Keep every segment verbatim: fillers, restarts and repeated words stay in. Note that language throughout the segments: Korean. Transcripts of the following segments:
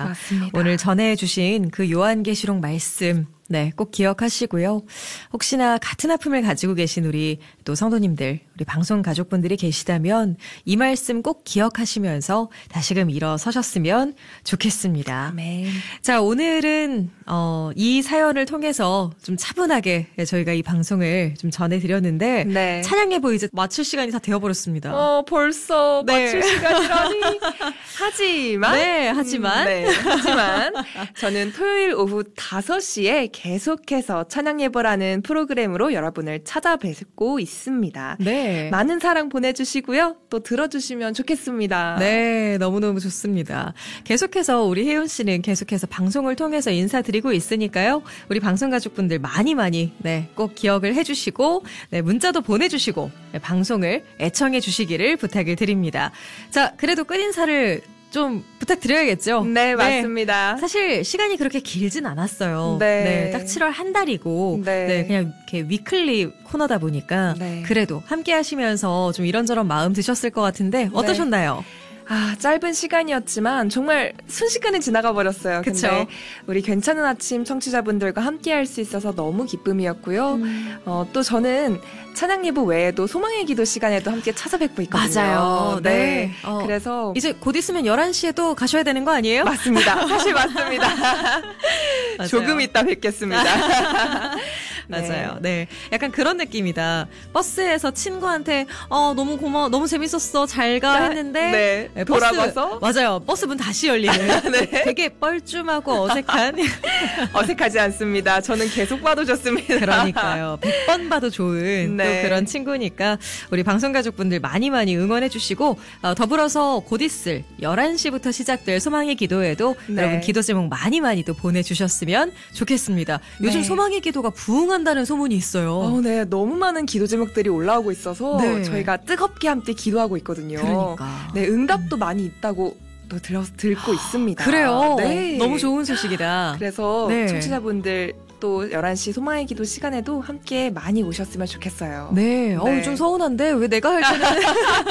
맞습니다. 오늘 전해주신 그 요한계시록 말씀 네, 꼭 기억하시고요. 혹시나 같은 아픔을 가지고 계신 우리 또 성도님들, 우리 방송 가족분들이 계시다면 이 말씀 꼭 기억하시면서 다시금 일어서셨으면 좋겠습니다. 아멘. 자, 오늘은 어, 이 사연을 통해서 좀 차분하게 저희가 이 방송을 좀 전해드렸는데 네. 찬양 예보 이제 마칠 시간이 다 되어버렸습니다. 어, 벌써 네. 마칠 시간이라니. 하지만. 네, 하지만. 음, 네, 하지만. 저는 토요일 오후 다섯 시에 계속해서 찬양 예보라는 프로그램으로 여러분을 찾아뵙고 있습니다. 네. 많은 사랑 보내주시고요. 또 들어주시면 좋겠습니다. 네, 너무너무 좋습니다. 계속해서 우리 혜윤 씨는 계속해서 방송을 통해서 인사드리고 있으니까요. 우리 방송 가족분들 많이 많이 네, 꼭 기억을 해주시고 네, 문자도 보내주시고 네, 방송을 애청해 주시기를 부탁을 드립니다. 자, 그래도 끝인사를 좀 부탁드려야겠죠? 네, 맞습니다. 네, 사실 시간이 그렇게 길진 않았어요. 네. 네, 딱 칠월 한 달이고, 네. 네, 그냥 이렇게 위클리 코너다 보니까, 네. 그래도 함께 하시면서 좀 이런저런 마음 드셨을 것 같은데, 어떠셨나요? 아, 짧은 시간이었지만 정말 순식간에 지나가 버렸어요. 그쵸? 근데 우리 괜찮은 아침 청취자분들과 함께 할 수 있어서 너무 기쁨이었고요. 음. 어, 또 저는 찬양 예보 외에도 소망의 기도 시간에도 함께 찾아뵙고 있거든요. 맞아요. 네. 네. 어, 그래서 이제 곧 있으면 열한 시에도 가셔야 되는 거 아니에요? 맞습니다. 사실 맞습니다. 조금 이따 뵙겠습니다. 맞아요. 네. 약간 그런 느낌이다. 버스에서 친구한테, 어, 너무 고마워, 너무 재밌었어, 잘 가 했는데. 네. 네, 버스, 돌아가서? 맞아요. 버스 문 다시 열리는. 네. 되게 뻘쭘하고 어색한. 어색하지 않습니다. 저는 계속 봐도 좋습니다. 그러니까요. 백 번 봐도 좋은 네. 또 그런 친구니까 우리 방송 가족분들 많이 많이 응원해 주시고 어, 더불어서 곧 있을 열한 시부터 시작될 소망의 기도에도 네. 여러분 기도 제목 많이 많이 또 보내주셨으면 좋겠습니다. 요즘 네. 소망의 기도가 부흥한다는 소문이 있어요. 어, 네. 너무 많은 기도 제목들이 올라오고 있어서 네. 저희가 뜨겁게 함께 기도하고 있거든요. 그러니까. 네, 응답도 많이 있다고 또 들어, 듣고 있습니다. 그래요. 네. 너무 좋은 소식이다. 그래서 네. 청취자분들 또 열한 시 소망의 기도 시간에도 함께 많이 오셨으면 좋겠어요. 네, 어우, 네. 좀 서운한데 왜 내가 할 때는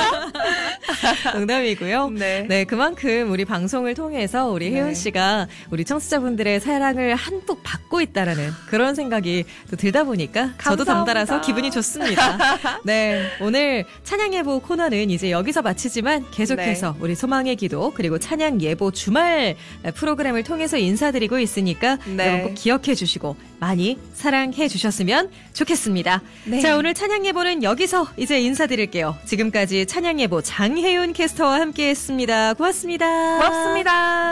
농담이고요. 네. 네, 그만큼 우리 방송을 통해서 우리 네. 혜윤 씨가 우리 청취자분들의 사랑을 한뿍 받고 있다라는 그런 생각이 또 들다 보니까 저도 감사합니다. 덩달아서 기분이 좋습니다. 네, 오늘 찬양 예보 코너는 이제 여기서 마치지만 계속해서 네. 우리 소망의 기도 그리고 찬양 예보 주말 프로그램을 통해서 인사드리고 있으니까 네. 여러분 꼭 기억해 주시고 많이 사랑해 주셨으면 좋겠습니다. 네. 자, 오늘 찬양 예보는 여기서 이제 인사드릴게요. 지금까지 찬양 예보 장혜윤 캐스터와 함께 했습니다. 고맙습니다. 고맙습니다.